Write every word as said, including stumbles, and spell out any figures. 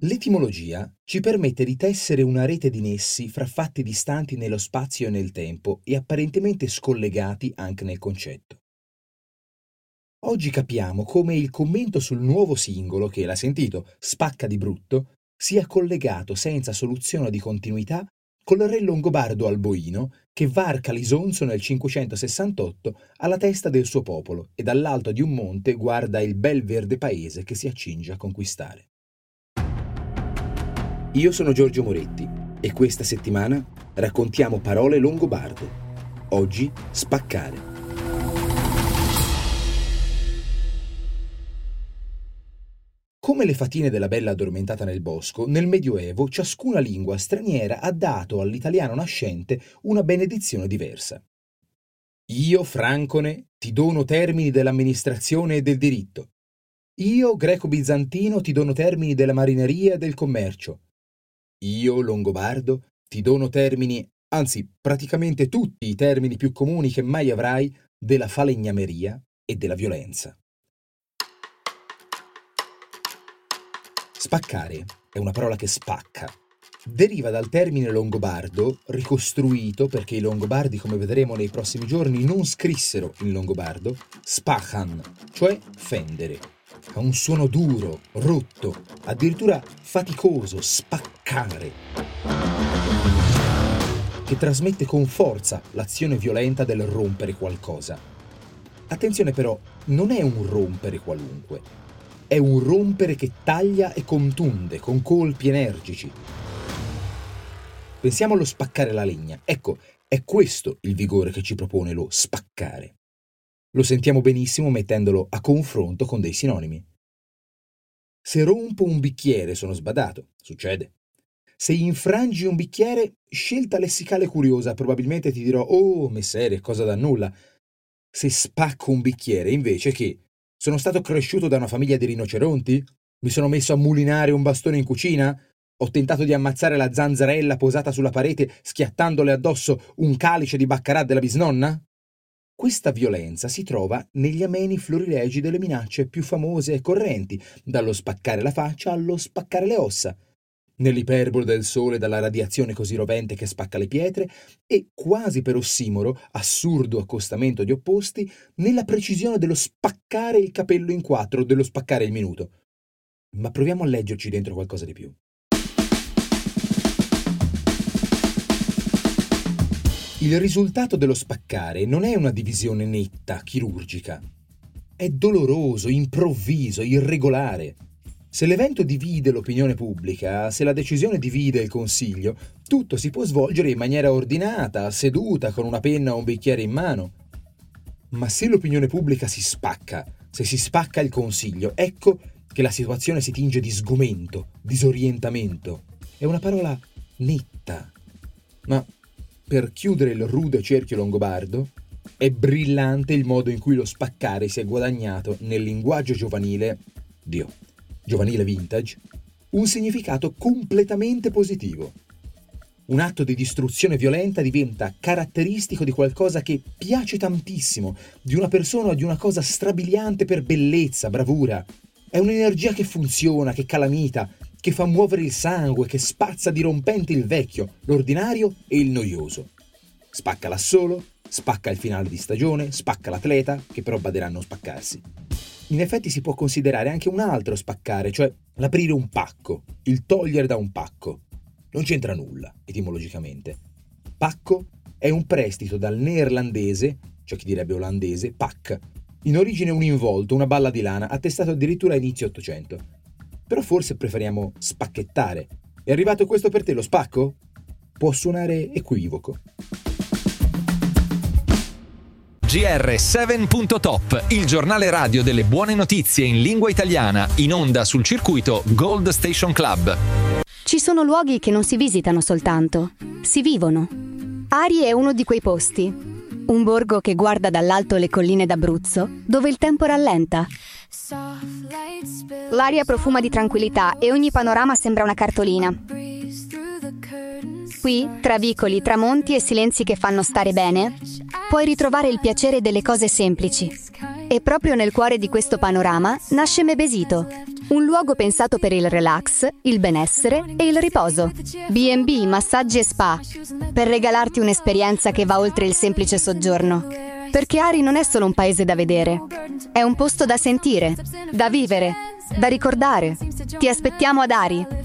L'etimologia ci permette di tessere una rete di nessi fra fatti distanti nello spazio e nel tempo e apparentemente scollegati anche nel concetto. Oggi capiamo come il commento sul nuovo singolo, che l'ha sentito, spacca di brutto, sia collegato senza soluzione di continuità col re longobardo alboino che varca l'Isonzo nel cinquecentosessantotto alla testa del suo popolo e dall'alto di un monte guarda il bel verde paese che si accinge a conquistare. Io sono Giorgio Moretti e questa settimana raccontiamo parole longobarde. Oggi spaccare. Come le fatine della bella addormentata nel bosco, nel Medioevo ciascuna lingua straniera ha dato all'italiano nascente una benedizione diversa. Io, Francone, ti dono termini dell'amministrazione e del diritto. Io, greco-bizantino, ti dono termini della marineria e del commercio. Io, longobardo, ti dono termini, anzi praticamente tutti i termini più comuni che mai avrai, della falegnameria e della violenza. Spaccare è una parola che spacca. Deriva dal termine longobardo, ricostruito perché i longobardi, come vedremo nei prossimi giorni, non scrissero in longobardo, spachan, cioè fendere. Ha un suono duro, rotto, addirittura faticoso, spaccare, che trasmette con forza l'azione violenta del rompere qualcosa. Attenzione però, non è un rompere qualunque. È un rompere che taglia e contunde con colpi energici. Pensiamo allo spaccare la legna. Ecco, è questo il vigore che ci propone lo spaccare. Lo sentiamo benissimo mettendolo a confronto con dei sinonimi. Se rompo un bicchiere sono sbadato, succede. Se infrangi un bicchiere, scelta lessicale curiosa, probabilmente ti dirò «Oh, messere, cosa da nulla». Se spacco un bicchiere, invece, che sono stato cresciuto da una famiglia di rinoceronti? Mi sono messo a mulinare un bastone in cucina? Ho tentato di ammazzare la zanzarella posata sulla parete schiattandole addosso un calice di baccarà della bisnonna? Questa violenza si trova negli ameni florilegi delle minacce più famose e correnti, dallo spaccare la faccia allo spaccare le ossa, nell'iperbole del sole dalla radiazione così rovente che spacca le pietre e, quasi per ossimoro, assurdo accostamento di opposti, nella precisione dello spaccare il capello in quattro, dello spaccare il minuto. Ma proviamo a leggerci dentro qualcosa di più. Il risultato dello spaccare non è una divisione netta, chirurgica. È doloroso, improvviso, irregolare. Se l'evento divide l'opinione pubblica, se la decisione divide il Consiglio, tutto si può svolgere in maniera ordinata, seduta, con una penna o un bicchiere in mano. Ma se l'opinione pubblica si spacca, se si spacca il Consiglio, ecco che la situazione si tinge di sgomento, disorientamento. È una parola netta. Ma per chiudere il rude cerchio longobardo, è brillante il modo in cui lo spaccare si è guadagnato nel linguaggio giovanile, Dio, giovanile vintage, un significato completamente positivo. Un atto di distruzione violenta diventa caratteristico di qualcosa che piace tantissimo, di una persona o di una cosa strabiliante per bellezza, bravura. È un'energia che funziona, che calamita, che fa muovere il sangue, che spazza dirompente il vecchio, l'ordinario e il noioso. Spacca l'assolo, spacca il finale di stagione, spacca l'atleta, che però baderà a non spaccarsi. In effetti si può considerare anche un altro spaccare, cioè l'aprire un pacco, il togliere da un pacco. Non c'entra nulla, etimologicamente. Pacco è un prestito dal neerlandese, cioè chi direbbe olandese, pak, in origine un involto, una balla di lana, attestato addirittura a inizio Ottocento. Però forse preferiamo spacchettare. È arrivato questo per te, lo spacco? Può suonare equivoco. G R sette punto top, il giornale radio delle buone notizie in lingua italiana, in onda sul circuito Gold Station Club. Ci sono luoghi che non si visitano soltanto, si vivono. Ari è uno di quei posti. Un borgo che guarda dall'alto le colline d'Abruzzo, dove il tempo rallenta. L'aria profuma di tranquillità e ogni panorama sembra una cartolina. Qui, tra vicoli, tramonti e silenzi che fanno stare bene, puoi ritrovare il piacere delle cose semplici. E proprio nel cuore di questo panorama nasce Mebesito, Un luogo pensato per il relax, il benessere e il riposo. bi e bi, massaggi e spa, per regalarti un'esperienza che va oltre il semplice soggiorno. Perché Ari non è solo un paese da vedere, è un posto da sentire, da vivere, da ricordare. Ti aspettiamo ad Ari.